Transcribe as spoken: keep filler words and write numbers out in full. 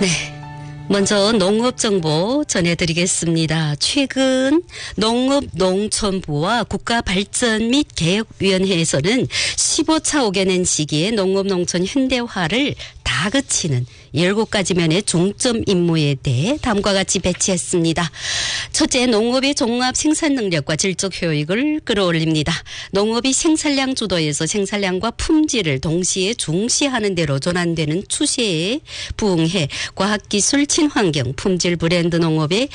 먼저 농업 정보 전해드리겠습니다. 최근 농업농촌부와 국가발전 및 개혁위원회에서는 십오 차 오 개년 시기에 농업농촌 현대화를 다그치는 일곱 가지 면의 중점 임무에 대해 다음과 같이 배치했습니다. 첫째, 농업의 종합 생산 능력과 질적 효익을 끌어올립니다. 농업이 생산량 주도에서 생산량과 품질을 동시에 중시하는 대로 전환되는 추세에 부응해 과학기술, 친환경, 품질 브랜드 농업의